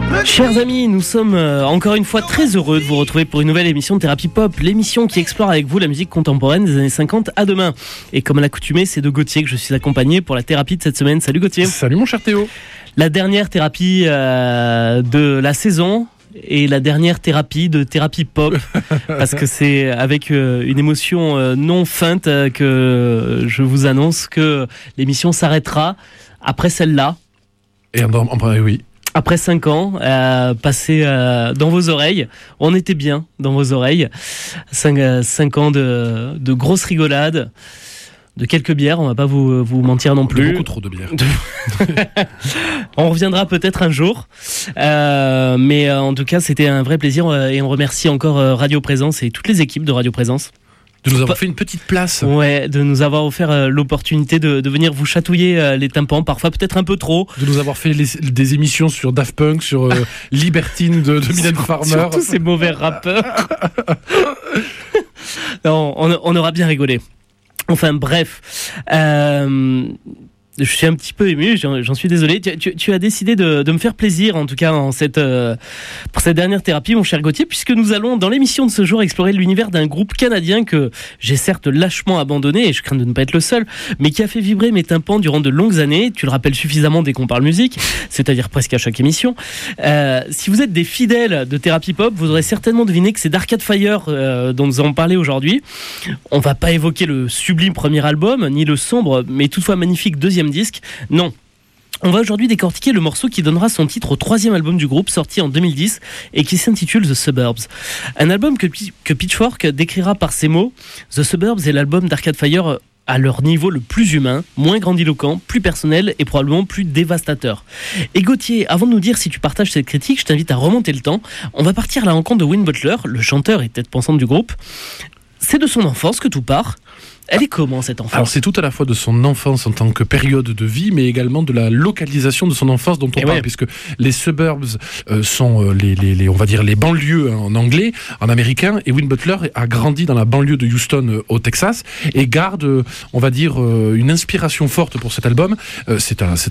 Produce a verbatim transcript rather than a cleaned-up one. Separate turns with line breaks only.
Chers amis, nous sommes euh, encore une fois très heureux de vous retrouver pour une nouvelle émission de Thérapie Pop, l'émission qui explore avec vous la musique contemporaine des années cinquante à demain. Et comme à l'accoutumée, c'est de Gauthier que je suis accompagné pour la thérapie de cette semaine. Salut Gauthier.
Salut mon cher Théo.
La dernière thérapie euh, de la saison et la dernière thérapie de Thérapie Pop, parce que c'est avec euh, une émotion euh, non feinte euh, que je vous annonce que l'émission s'arrêtera après celle-là.
Et en, en, en, oui.
Après cinq ans, euh, passés euh, dans vos oreilles, on était bien dans vos oreilles. cinq, euh, cinq ans de, de grosses rigolades, de quelques bières, on va pas vous, vous mentir non plus.
De beaucoup trop de bières.
On reviendra peut-être un jour. Euh, mais euh, en tout cas, c'était un vrai plaisir euh, et on remercie encore euh, Radio Présence et toutes les équipes de Radio Présence.
De nous avoir fait une petite place.
Ouais, de nous avoir offert euh, l'opportunité de, de venir vous chatouiller euh, les tympans, parfois peut-être un peu trop.
De nous avoir fait les, des émissions sur Daft Punk, sur euh, Libertine de, de Mylène Farmer.
Sur tous ces mauvais rappeurs. Non, on, on aura bien rigolé. Enfin bref, euh, je suis un petit peu ému, j'en, j'en suis désolé. Tu, tu, tu as décidé de, de me faire plaisir, en tout cas en cette, euh, pour cette dernière thérapie, mon cher Gauthier, puisque nous allons, dans l'émission de ce jour, explorer l'univers d'un groupe canadien que j'ai certes lâchement abandonné, et je crains de ne pas être le seul, mais qui a fait vibrer mes tympans durant de longues années. Tu le rappelles suffisamment dès qu'on parle musique, c'est-à-dire presque à chaque émission. Euh, si vous êtes des fidèles de Thérapie Pop, vous aurez certainement deviné que c'est d'Arcade Fire euh, dont nous allons parler aujourd'hui. On va pas évoquer le sublime premier album, ni le sombre, mais toutefois magnifique deuxième disque. Non. On va aujourd'hui décortiquer le morceau qui donnera son titre au troisième album du groupe, sorti en deux mille dix et qui s'intitule The Suburbs. Un album que, que Pitchfork décrira par ces mots. The Suburbs est l'album d'Arcade Fire à leur niveau le plus humain, moins grandiloquent, plus personnel et probablement plus dévastateur. Et Gauthier, avant de nous dire si tu partages cette critique, je t'invite à remonter le temps. On va partir à la rencontre de Win Butler, le chanteur et tête pensante du groupe. C'est de son enfance que tout part. Elle est comment cette enfance ?
Alors c'est tout à la fois de son enfance en tant que période de vie, mais également de la localisation de son enfance dont on et parle, ouais. Puisque les suburbs euh, sont euh, les, les, les, on va dire les banlieues hein, en anglais, en américain, et Win Butler a grandi dans la banlieue de Houston euh, au Texas et garde, euh, on va dire, euh, une inspiration forte pour cet album. Euh, c'est un, c'est